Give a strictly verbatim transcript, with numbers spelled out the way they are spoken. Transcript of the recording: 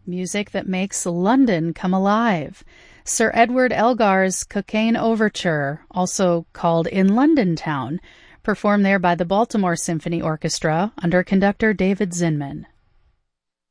music that makes London come alive. Sir Edward Elgar's Cocaine Overture, also called In London Town, performed there by the Baltimore Symphony Orchestra under conductor David Zinman.